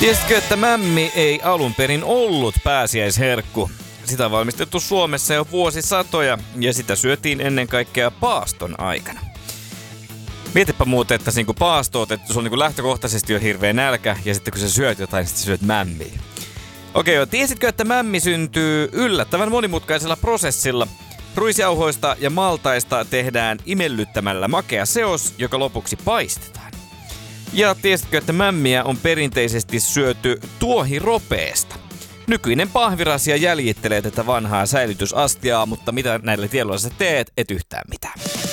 Tiesitkö, että mämmi ei alun perin ollut pääsiäisherkku? Sitä on valmistettu Suomessa jo vuosisatoja ja sitä syötiin ennen kaikkea paaston aikana. Mietipä muuten, että kun paastoot, että sulla on niin lähtökohtaisesti jo hirveä nälkä ja sitten kun sä syöt jotain, sitten syöt mämmiä. Okei, tiesitkö, että mämmi syntyy yllättävän monimutkaisella prosessilla? Ruisjauhoista ja maltaista tehdään imellyttämällä makea seos, joka lopuksi paistetaan. Ja tiesitkö, että mämmiä on perinteisesti syöty tuohiropeesta? Nykyinen pahvirasia jäljittelee tätä vanhaa säilytysastiaa, mutta mitä näillä tiedoilla sä teet, et yhtään mitään.